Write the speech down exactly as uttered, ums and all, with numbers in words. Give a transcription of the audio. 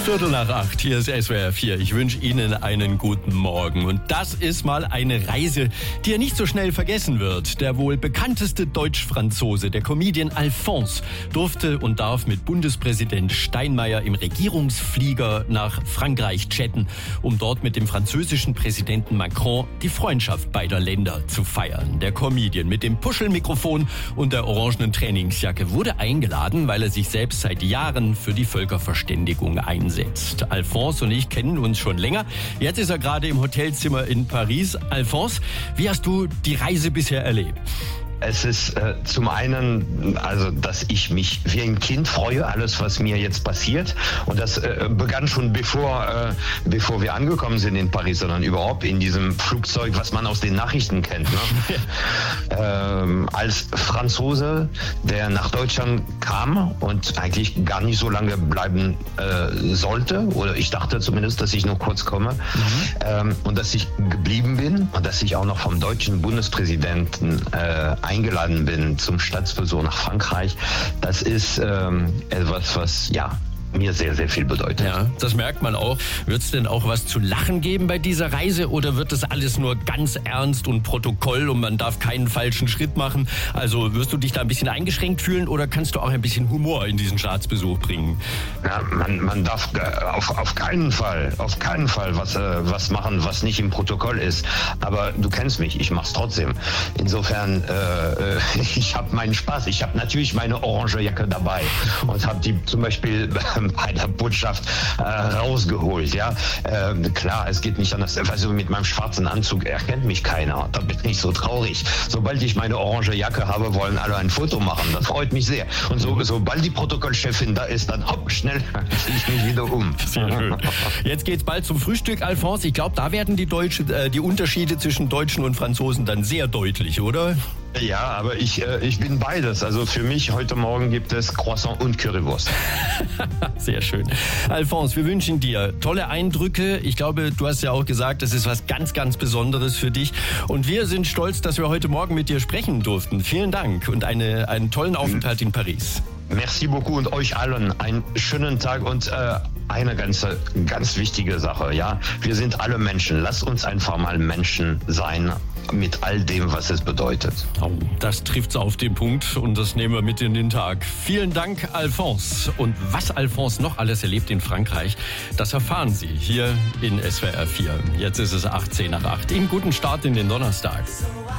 Viertel nach acht, hier ist S W R vier. Ich wünsche Ihnen einen guten Morgen. Und das ist mal eine Reise, die ja nicht so schnell vergessen wird. Der wohl bekannteste Deutsch-Franzose, der Comedian Alphonse, durfte und darf mit Bundespräsident Steinmeier im Regierungsflieger nach Frankreich chatten, um dort mit dem französischen Präsidenten Macron die Freundschaft beider Länder zu feiern. Der Comedian mit dem Puschelmikrofon und der orangenen Trainingsjacke wurde eingeladen, weil er sich selbst seit Jahren für die Völkerverständigung einsetzt. Alphonse und ich kennen uns schon länger. Jetzt ist er gerade im Hotelzimmer in Paris. Alphonse, wie hast du die Reise bisher erlebt? Es ist äh, zum einen, also dass ich mich wie ein Kind freue, alles was mir jetzt passiert. Und das äh, begann schon bevor, äh, bevor wir angekommen sind in Paris, sondern überhaupt in diesem Flugzeug, was man aus den Nachrichten kennt. Ne? ähm, als Franzose, der nach Deutschland kam und eigentlich gar nicht so lange bleiben äh, sollte, oder ich dachte zumindest, dass ich nur kurz komme, mhm. ähm, und dass ich geblieben bin und dass ich auch noch vom deutschen Bundespräsidenten äh, eingeladen bin zum Staatsbesuch nach Frankreich, das ist ähm, etwas, was ja mir sehr, sehr viel bedeutet. Ja, das merkt man auch. Wird es denn auch was zu lachen geben bei dieser Reise oder wird das alles nur ganz ernst und Protokoll und man darf keinen falschen Schritt machen? Also wirst du dich da ein bisschen eingeschränkt fühlen oder kannst du auch ein bisschen Humor in diesen Staatsbesuch bringen? Ja, man, man darf äh, auf, auf keinen Fall, auf keinen Fall was, äh, was machen, was nicht im Protokoll ist. Aber du kennst mich, ich mach's trotzdem. Insofern, äh, ich habe meinen Spaß. Ich habe natürlich meine orange Jacke dabei und habe die zum Beispiel bei der Botschaft äh, rausgeholt. Ja, äh, klar, es geht nicht anders. Also mit meinem schwarzen Anzug erkennt mich keiner. Da bin ich so traurig. Sobald ich meine orange Jacke habe, wollen alle ein Foto machen. Das freut mich sehr. Und so, sobald die Protokollchefin da ist, dann hopp, schnell ziehe ich mich wieder um. Sehr schön. Jetzt geht's bald zum Frühstück, Alphonse. Ich glaube, da werden die, Deutsche, äh, die Unterschiede zwischen Deutschen und Franzosen dann sehr deutlich, oder? Ja, aber ich, äh, ich bin beides. Also für mich heute Morgen gibt es Croissant und Currywurst. Sehr schön. Alphonse, wir wünschen dir tolle Eindrücke. Ich glaube, du hast ja auch gesagt, das ist was ganz, ganz Besonderes für dich. Und wir sind stolz, dass wir heute Morgen mit dir sprechen durften. Vielen Dank und eine, einen tollen Aufenthalt in Paris. Merci beaucoup und euch allen einen schönen Tag und äh, eine ganz, ganz wichtige Sache. Ja, wir sind alle Menschen. Lasst uns einfach mal Menschen sein. Mit all dem, was es bedeutet. Oh, das trifft's auf den Punkt und das nehmen wir mit in den Tag. Vielen Dank, Alphonse. Und was Alphonse noch alles erlebt in Frankreich, das erfahren Sie hier in S W R vier. Jetzt ist es achtzehn nach acht. Ihnen guten Start in den Donnerstag.